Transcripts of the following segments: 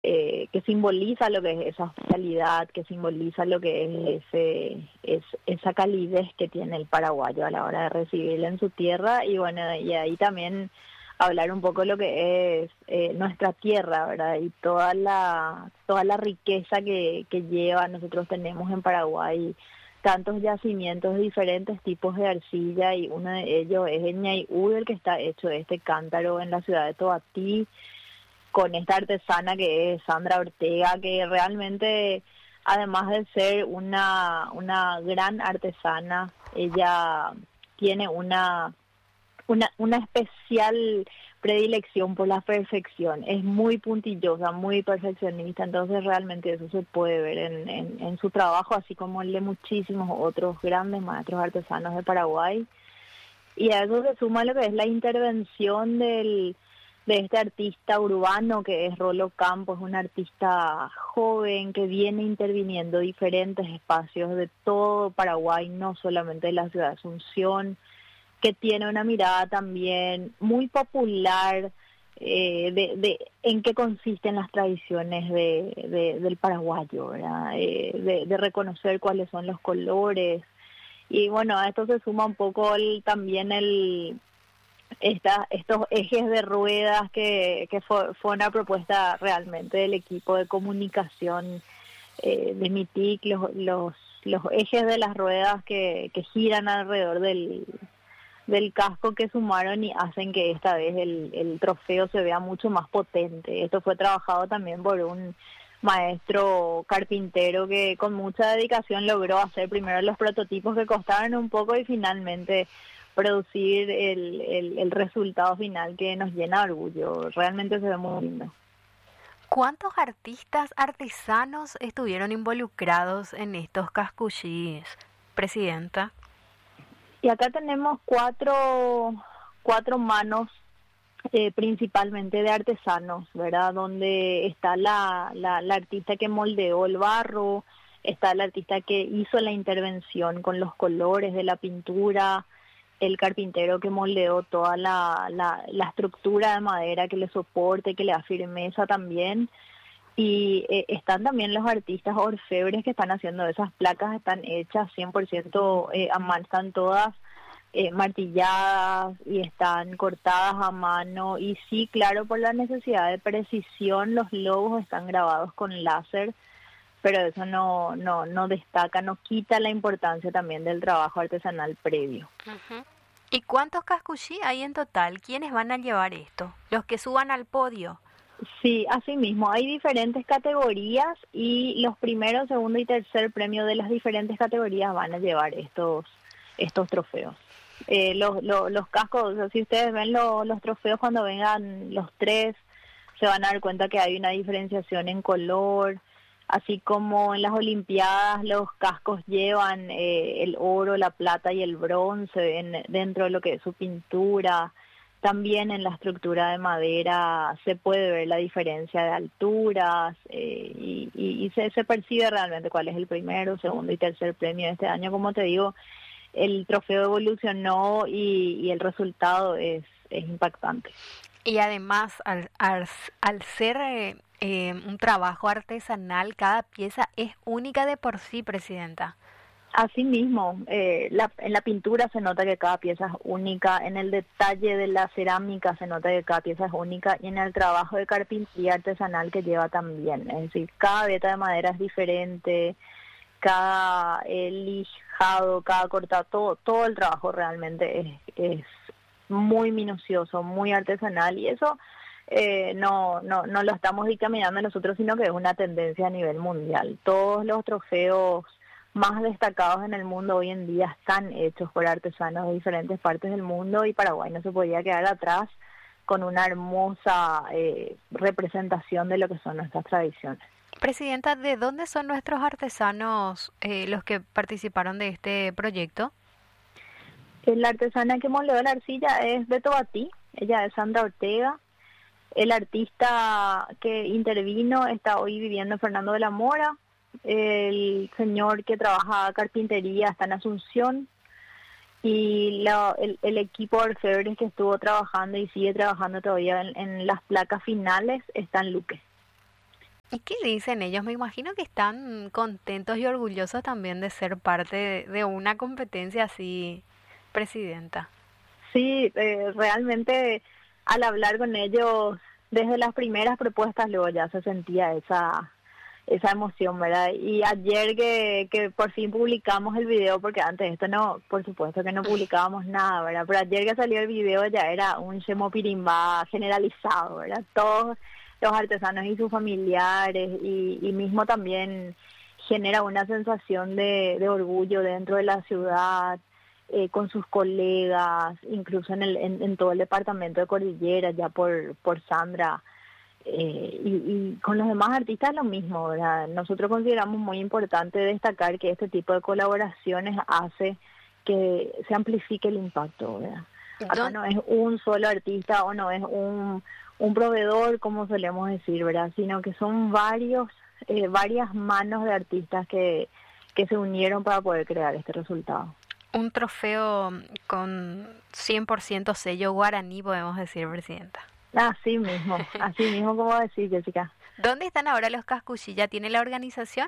que simboliza lo que es esa hospitalidad, que simboliza lo que es esa calidez que tiene el paraguayo a la hora de recibirle en su tierra. Y bueno, y ahí también hablar un poco de lo que es nuestra tierra, ¿verdad? Y toda la riqueza que lleva. Nosotros tenemos en Paraguay tantos yacimientos de diferentes tipos de arcilla, y uno de ellos es el Ñaiú, el que está hecho de este cántaro en la ciudad de Tobatí, con esta artesana que es Sandra Ortega, que realmente, además de ser una gran artesana, ella tiene una especial predilección por la perfección. Es muy puntillosa, muy perfeccionista, entonces realmente eso se puede ver en su trabajo, así como el de muchísimos otros grandes maestros artesanos de Paraguay. Y a eso se suma lo que es la intervención de este artista urbano que es Rolo Campos, un artista joven que viene interviniendo diferentes espacios de todo Paraguay, no solamente de la ciudad de Asunción, que tiene una mirada también muy popular de en qué consisten las tradiciones del paraguayo, ¿verdad? De reconocer cuáles son los colores. Y bueno, a esto se suma un poco también estos ejes de ruedas que fue una propuesta realmente del equipo de comunicación de MITIC, los ejes de las ruedas que giran alrededor del casco, que sumaron y hacen que esta vez el trofeo se vea mucho más potente. Esto fue trabajado también por un maestro carpintero que con mucha dedicación logró hacer primero los prototipos que costaron un poco y finalmente producir el resultado final que nos llena de orgullo. Realmente se ve muy lindo. ¿Cuántos artistas artesanos estuvieron involucrados en estos cascuchís, Presidenta? Y acá tenemos cuatro manos, principalmente de artesanos, ¿verdad? Donde está la artista que moldeó el barro, está el artista que hizo la intervención con los colores de la pintura, el carpintero que moldeó toda la estructura de madera que le soporte, que le da firmeza también. Y están también los artistas orfebres que están haciendo esas placas, están hechas 100% a mano, están todas martilladas y están cortadas a mano. Y sí, claro, por la necesidad de precisión, los logos están grabados con láser, pero eso no destaca, no quita la importancia también del trabajo artesanal previo. Uh-huh. ¿Y cuántos cascuchí hay en total? ¿Quiénes van a llevar esto? ¿Los que suban al podio? Sí, así mismo, hay diferentes categorías y los primeros, segundo y tercer premio de las diferentes categorías van a llevar estos trofeos. Los cascos, o sea, si ustedes ven los trofeos cuando vengan los tres, se van a dar cuenta que hay una diferenciación en color, así como en las Olimpiadas los cascos llevan el oro, la plata y el bronce dentro de lo que es su pintura. También en la estructura de madera se puede ver la diferencia de alturas y se percibe realmente cuál es el primero, segundo y tercer premio de este año. Como te digo, el trofeo evolucionó y el resultado es impactante. Y además, al ser un trabajo artesanal, cada pieza es única de por sí, Presidenta. Así mismo, en la pintura se nota que cada pieza es única, en el detalle de la cerámica se nota que cada pieza es única y en el trabajo de carpintería artesanal que lleva también. Es decir, cada veta de madera es diferente, cada lijado, cada cortado, todo el trabajo realmente es muy minucioso, muy artesanal y eso no lo estamos dictaminando nosotros, sino que es una tendencia a nivel mundial. Todos los trofeos más destacados en el mundo hoy en día están hechos por artesanos de diferentes partes del mundo y Paraguay no se podía quedar atrás con una hermosa representación de lo que son nuestras tradiciones. Presidenta, ¿de dónde son nuestros artesanos los que participaron de este proyecto? La artesana que moldeó la arcilla es de Tobatí, ella es Sandra Ortega. El artista que intervino está hoy viviendo en Fernando de la Mora. El señor que trabaja carpintería está en Asunción y el equipo de orfebres que estuvo trabajando y sigue trabajando todavía en las placas finales está en Luque. ¿Y qué dicen ellos? Me imagino que están contentos y orgullosos también de ser parte de una competencia así, presidenta. Sí, realmente al hablar con ellos, desde las primeras propuestas luego ya se sentía esa emoción, ¿verdad? Y ayer que por fin publicamos el video, porque antes de esto no, por supuesto que no publicábamos nada, ¿verdad? Pero ayer que salió el video ya era un Xemopirimbá generalizado, ¿verdad? Todos los artesanos y sus familiares y mismo también genera una sensación de orgullo dentro de la ciudad, con sus colegas, incluso en todo el departamento de Cordillera, ya por Sandra, y con los demás artistas lo mismo, ¿verdad? Nosotros consideramos muy importante destacar que este tipo de colaboraciones hace que se amplifique el impacto, ¿verdad? Acá no es un solo artista o no es un proveedor, como solemos decir, ¿verdad? Sino que son varias manos de artistas que se unieron para poder crear este resultado. Un trofeo con 100% sello guaraní, podemos decir, presidenta. Así mismo como decís, Jessica. ¿Dónde están ahora los cascuchí? ¿Ya tiene la organización?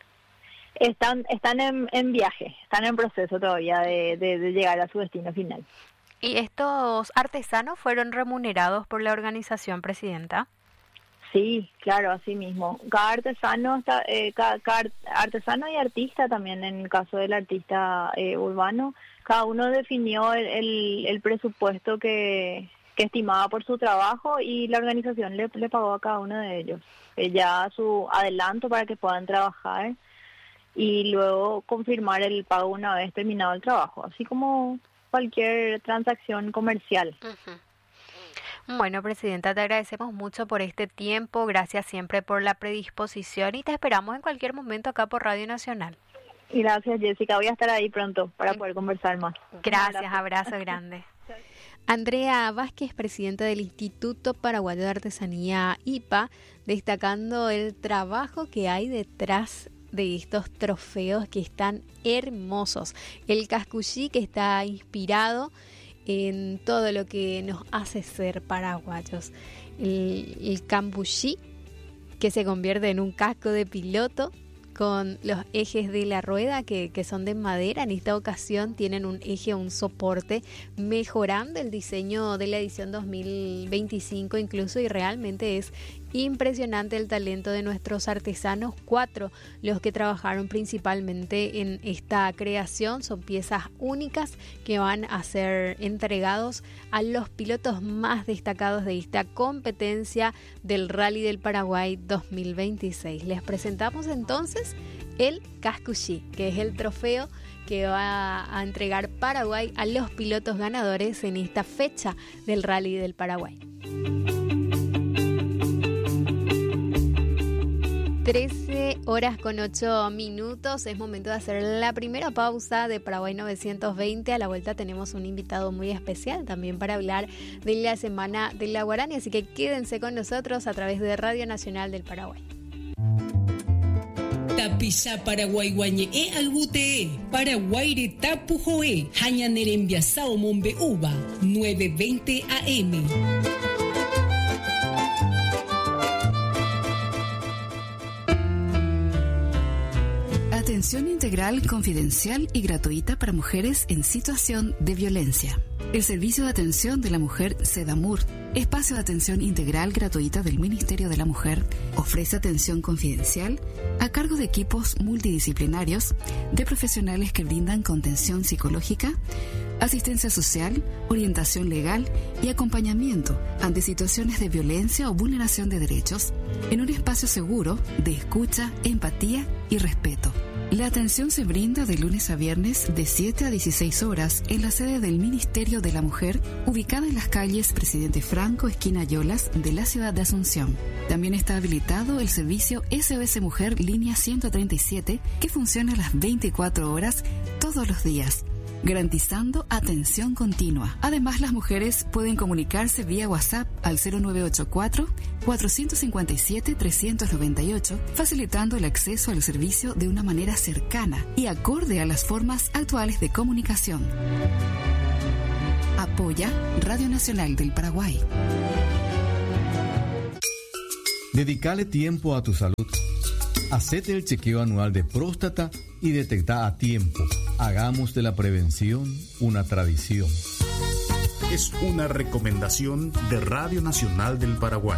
Están en viaje, están en proceso todavía de llegar a su destino final. ¿Y estos artesanos fueron remunerados por la organización, presidenta? Sí, claro, así mismo. Cada artesano cada artesano y artista también, en el caso del artista urbano, cada uno definió el presupuesto que estimaba por su trabajo y la organización le pagó a cada uno de ellos ya su adelanto para que puedan trabajar y luego confirmar el pago una vez terminado el trabajo, así como cualquier transacción comercial. Uh-huh. Bueno, presidenta, te agradecemos mucho por este tiempo, gracias siempre por la predisposición y te esperamos en cualquier momento acá por Radio Nacional. Y gracias, Jessica, voy a estar ahí pronto para poder conversar más. Gracias, abrazo grande. Andrea Vázquez, presidenta del Instituto Paraguayo de Artesanía IPA, destacando el trabajo que hay detrás de estos trofeos que están hermosos. El cascuchí, que está inspirado en todo lo que nos hace ser paraguayos. El cambuchí, que se convierte en un casco de piloto con los ejes de la rueda que son de madera. En esta ocasión tienen un eje o un soporte, mejorando el diseño de la edición 2025 incluso, y realmente es impresionante el talento de nuestros artesanos, 4 los que trabajaron principalmente en esta creación. Son piezas únicas que van a ser entregados a los pilotos más destacados de esta competencia del Rally del Paraguay 2026. Les presentamos entonces el cascuchí, que es el trofeo que va a entregar Paraguay a los pilotos ganadores en esta fecha del Rally del Paraguay. 13:08. Es momento de hacer la primera pausa de Paraguay 920. A la vuelta tenemos un invitado muy especial también para hablar de la Semana de la Guarani, así que quédense con nosotros a través de Radio Nacional del Paraguay. Tapisa Paraguay guañe albute Paraguay tapujoe hañanerembiasao mombe uva 9:20 AM. Atención integral, confidencial y gratuita para mujeres en situación de violencia. El Servicio de Atención de la Mujer SEDAMUR, espacio de atención integral gratuita del Ministerio de la Mujer, ofrece atención confidencial a cargo de equipos multidisciplinarios de profesionales que brindan contención psicológica, asistencia social, orientación legal y acompañamiento ante situaciones de violencia o vulneración de derechos en un espacio seguro de escucha, empatía y respeto. La atención se brinda de lunes a viernes de 7 a 16 horas en la sede del Ministerio de la Mujer, ubicada en las calles Presidente Franco, esquina Yolas, de la ciudad de Asunción. También está habilitado el servicio SOS Mujer línea 137, que funciona las 24 horas todos los días, garantizando atención continua. Además, las mujeres pueden comunicarse vía WhatsApp al 0984-457-398, facilitando el acceso al servicio de una manera cercana y acorde a las formas actuales de comunicación. Apoya Radio Nacional del Paraguay. Dedicale tiempo a tu salud. Hacete el chequeo anual de próstata y detecta a tiempo. Hagamos de la prevención una tradición. Es una recomendación de Radio Nacional del Paraguay.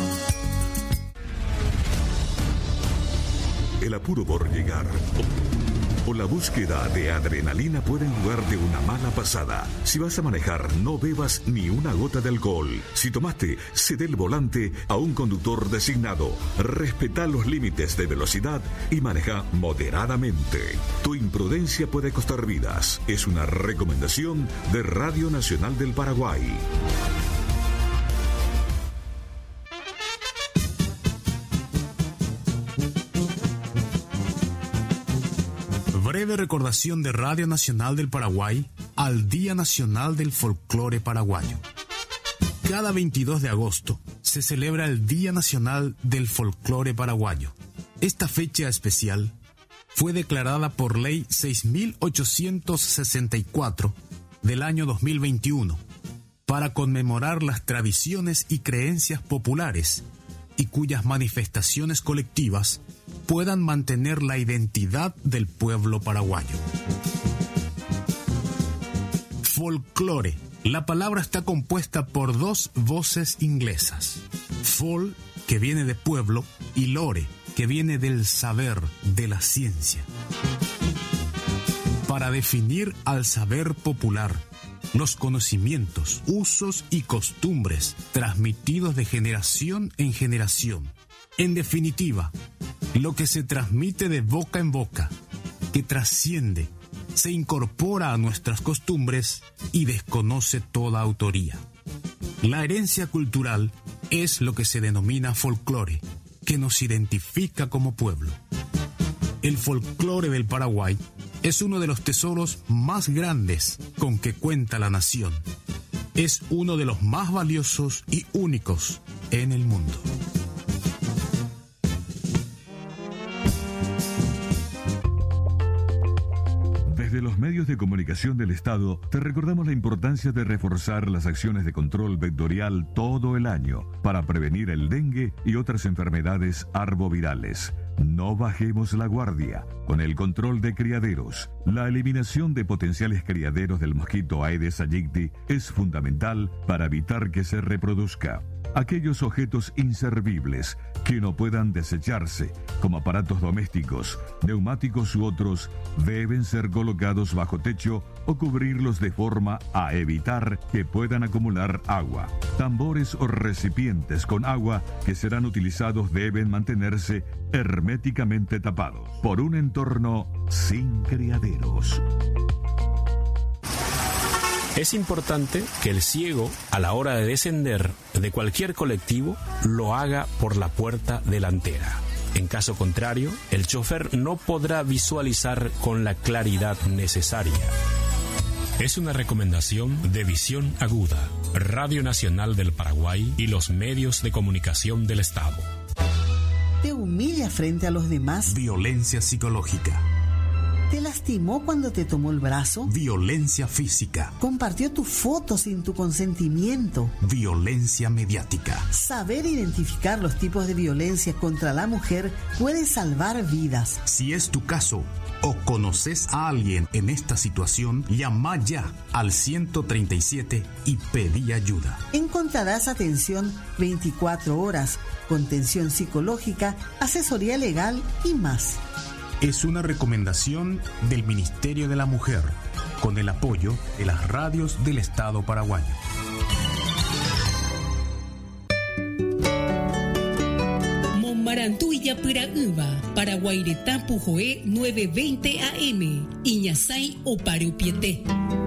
El apuro por llegar o la búsqueda de adrenalina pueden jugarte una mala pasada. Si vas a manejar, no bebas ni una gota de alcohol. Si tomaste, cede el volante a un conductor designado. Respeta los límites de velocidad y maneja moderadamente. Tu imprudencia puede costar vidas. Es una recomendación de Radio Nacional del Paraguay. Breve recordación de Radio Nacional del Paraguay al Día Nacional del Folclore Paraguayo. Cada 22 de agosto se celebra el Día Nacional del Folclore Paraguayo. Esta fecha especial fue declarada por Ley 6.864 del año 2021 para conmemorar las tradiciones y creencias populares y cuyas manifestaciones colectivas puedan mantener la identidad del pueblo paraguayo. Folclore. La palabra está compuesta por dos voces inglesas. Fol, que viene de pueblo, y lore, que viene del saber, de la ciencia. Para definir al saber popular, los conocimientos, usos y costumbres transmitidos de generación en generación. En definitiva, lo que se transmite de boca en boca, que trasciende, se incorpora a nuestras costumbres y desconoce toda autoría. La herencia cultural es lo que se denomina folclore, que nos identifica como pueblo. El folclore del Paraguay es uno de los tesoros más grandes con que cuenta la nación. Es uno de los más valiosos y únicos en el mundo. Desde los medios de comunicación del Estado, te recordamos la importancia de reforzar las acciones de control vectorial todo el año para prevenir el dengue y otras enfermedades arbovirales. No bajemos la guardia. Con el control de criaderos, la eliminación de potenciales criaderos del mosquito Aedes aegypti es fundamental para evitar que se reproduzca. Aquellos objetos inservibles que no puedan desecharse, como aparatos domésticos, neumáticos u otros, deben ser colocados bajo techo o cubrirlos de forma a evitar que puedan acumular agua. Tambores o recipientes con agua que serán utilizados deben mantenerse herméticamente tapados por un entorno sin criaderos. Es importante que el ciego, a la hora de descender de cualquier colectivo, lo haga por la puerta delantera. En caso contrario, el chofer no podrá visualizar con la claridad necesaria. Es una recomendación de Visión Aguda, Radio Nacional del Paraguay y los medios de comunicación del Estado. ¿Te humilla frente a los demás? Violencia psicológica. ¿Te lastimó cuando te tomó el brazo? Violencia física. ¿Compartió tu foto sin tu consentimiento? Violencia mediática. Saber identificar los tipos de violencia contra la mujer puede salvar vidas. Si es tu caso o conoces a alguien en esta situación, llama ya al 137 y pedí ayuda. Encontrarás atención 24 horas, contención psicológica, asesoría legal y más. Es una recomendación del Ministerio de la Mujer, con el apoyo de las radios del Estado paraguayo. Momarantuya Piraúba, Paraguairetapu Joé 920 AM, Iñasai o Pariupiete.